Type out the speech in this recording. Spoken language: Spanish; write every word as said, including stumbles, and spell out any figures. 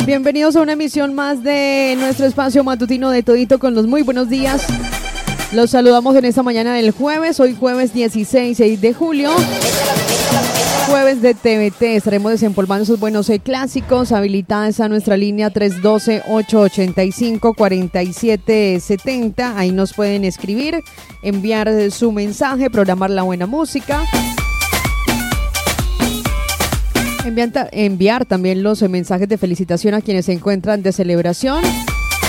Bienvenidos a una emisión más de nuestro espacio matutino de Todito con los muy buenos días. Los saludamos en esta mañana del jueves, hoy jueves dieciséis de julio. Jueves de T V T, estaremos desempolvando esos buenos eh, clásicos. Habilitada está nuestra línea tres uno dos, ocho ocho cinco, cuatro siete siete cero. Ahí nos pueden escribir, enviar eh, su mensaje, programar la buena música. Enviar, enviar también los eh, mensajes de felicitación a quienes se encuentran de celebración.